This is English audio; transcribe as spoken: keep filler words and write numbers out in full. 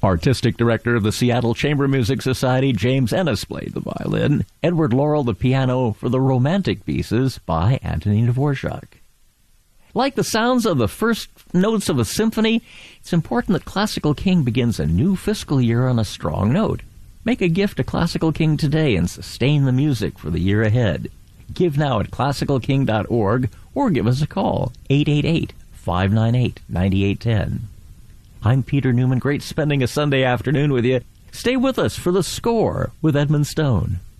Artistic director of the Seattle Chamber Music Society, James Ennis, played the violin. Edward Laurel, the piano, for the romantic pieces by Antonin Dvorak. Like the sounds of the first notes of a symphony, it's important that Classical King begins a new fiscal year on a strong note. Make a gift to Classical King today and sustain the music for the year ahead. Give now at classical king dot org or give us a call, eight eight eight, five nine eight, nine eight one zero. I'm Peter Newman. Great spending a Sunday afternoon with you. Stay with us for The Score with Edmund Stone.